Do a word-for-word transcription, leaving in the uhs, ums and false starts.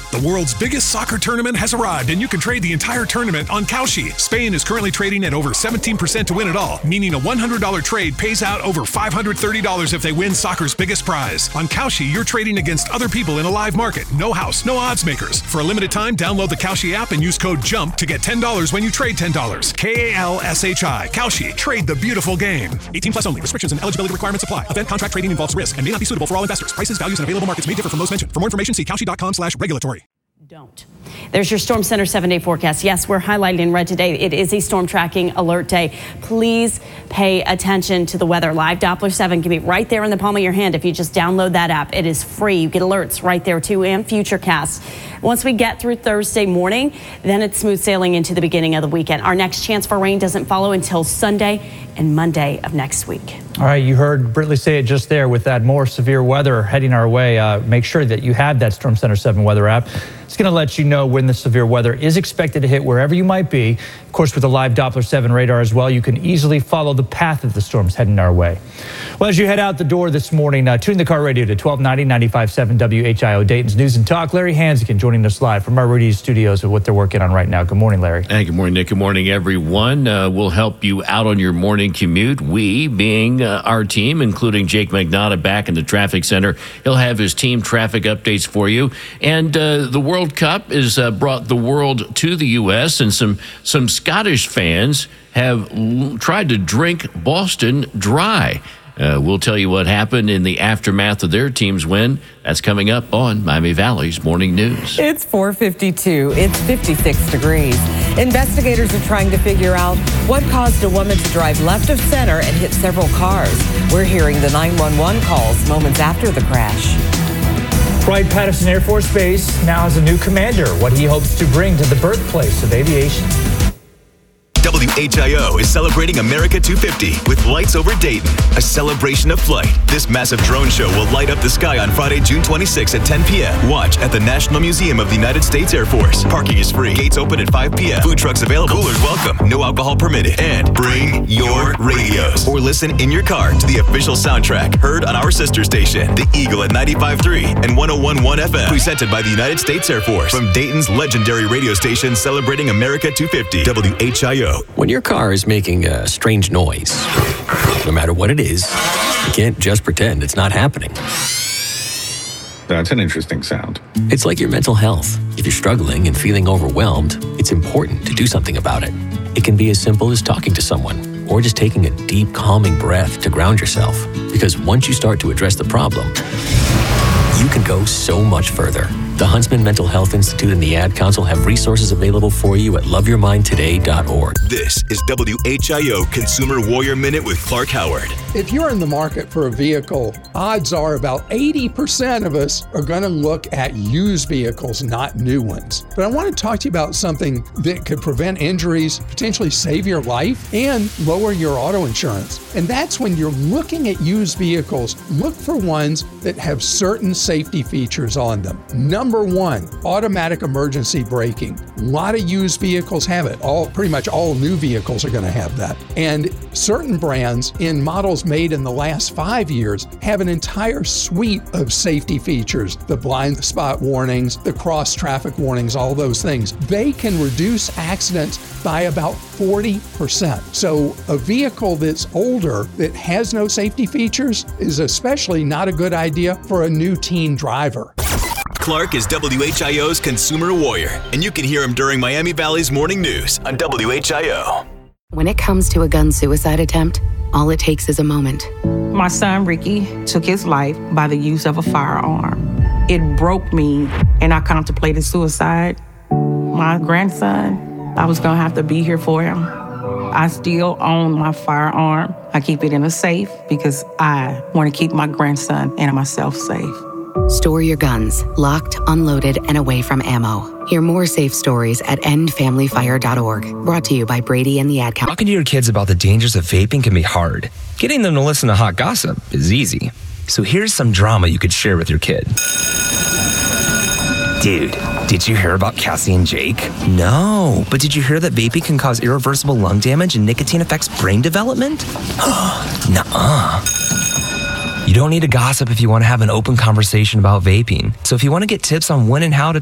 The world's biggest soccer tournament has arrived, and you can trade the entire tournament on Kalshi. Spain is currently trading at over seventeen percent to win it all, meaning a one hundred dollars trade pays out over five hundred thirty dollars if they win soccer's biggest prize. On Kalshi, you're trading against other people in a live market. No house, no odds makers. For a limited time, download the Kalshi app and use code JUMP to get ten dollars when you trade ten dollars. K A L S H I. Kalshi. Trade the beautiful game. eighteen plus only. Restrictions and eligibility requirements apply. Event contract trading involves risk and may not be suitable for all investors. Prices, values, and available markets may differ from those mentioned. For more information, see Kalshi.com slash regulatory. Don't. There's your Storm Center seven-day forecast. Yes, we're highlighted in red today. It is a storm tracking alert day. Please pay attention to the weather. Live Doppler seven can be right there in the palm of your hand if you just download that app. It is free. You get alerts right there too, and Futurecast. Once we get through Thursday morning, then it's smooth sailing into the beginning of the weekend. Our next chance for rain doesn't follow until Sunday and Monday of next week. All right, you heard Brittany say it just there with that more severe weather heading our way. Uh, make sure that you have that Storm Center seven weather app. It's going to let you know when the severe weather is expected to hit wherever you might be. Of course, with the live Doppler seven radar as well, you can easily follow the path of the storms heading our way. Well, as you head out the door this morning, uh, tune the car radio to twelve ninety, ninety-five point seven W H I O Dayton's News and Talk. Larry Hansikin joining us live from our Rudy's studios with what they're working on right now. Good morning, Larry. Hey, good morning, Nick. Good morning, everyone. Uh, we'll help you out on your morning commute. We, being uh, our team, including Jake Magnotta back in the traffic center. He'll have his team traffic updates for you. And uh, the World Cup has uh, brought the world to the U S, and some, some Scottish fans have l- tried to drink Boston dry. Uh, we'll tell you what happened in the aftermath of their team's win. That's coming up on Miami Valley's Morning News. It's four fifty-two. It's fifty-six degrees. Investigators are trying to figure out what caused a woman to drive left of center and hit several cars. We're hearing the nine one one calls moments after the crash. Wright-Patterson Air Force Base now has a new commander, what he hopes to bring to the birthplace of aviation. W H I O is celebrating America two fifty with Lights Over Dayton, a celebration of flight. This massive drone show will light up the sky on Friday, June twenty-sixth at ten p.m. Watch at the National Museum of the United States Air Force. Parking is free. Gates open at five p.m. Food trucks available. Coolers welcome. No alcohol permitted. And bring your radios or listen in your car to the official soundtrack heard on our sister station, The Eagle at ninety-five point three and one oh one point one F M. Presented by the United States Air Force. From Dayton's legendary radio station celebrating America two fifty, W H I O. When your car is making a strange noise, no matter what it is, you can't just pretend it's not happening. That's an interesting sound. It's like your mental health. If you're struggling and feeling overwhelmed, it's important to do something about it. It can be as simple as talking to someone or just taking a deep, calming breath to ground yourself. Because once you start to address the problem, you can go so much further. The Huntsman Mental Health Institute and the Ad Council have resources available for you at love your mind today dot org. This is W H I O Consumer Warrior Minute with Clark Howard. If you're in the market for a vehicle, odds are about eighty percent of us are going to look at used vehicles, not new ones. But I want to talk to you about something that could prevent injuries, potentially save your life, and lower your auto insurance. And that's when you're looking at used vehicles, look for ones that have certain safety features on them. Number Number one, automatic emergency braking. A lot of used vehicles have it. All pretty much all new vehicles are going to have that. And certain brands in models made in the last five years have an entire suite of safety features. The blind spot warnings, the cross traffic warnings, all those things. They can reduce accidents by about forty percent. So a vehicle that's older that has no safety features is especially not a good idea for a new teen driver. Clark is W H I O's Consumer Warrior, and you can hear him during Miami Valley's Morning News on W H I O. When it comes to a gun suicide attempt, all it takes is a moment. My son, Ricky, took his life by the use of a firearm. It broke me, and I contemplated suicide. My grandson, I was gonna have to be here for him. I still own my firearm. I keep it in a safe because I want to keep my grandson and myself safe. Store your guns, locked, unloaded, and away from ammo. Hear more safe stories at end family fire dot org. Brought to you by Brady and the Ad Council. Talking to your kids about the dangers of vaping can be hard. Getting them to listen to hot gossip is easy. So here's some drama you could share with your kid. Dude, did you hear about Cassie and Jake? No, but did you hear that vaping can cause irreversible lung damage and nicotine affects brain development? Nuh-uh. You don't need to gossip if you want to have an open conversation about vaping. So if you want to get tips on when and how to